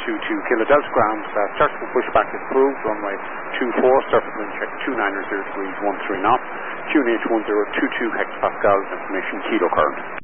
Kilo Delta ground, start to pushback is approved, runway 24, surface wind check 290 degrees 13 knots, QNH 1022 hectopascals, information kilo current.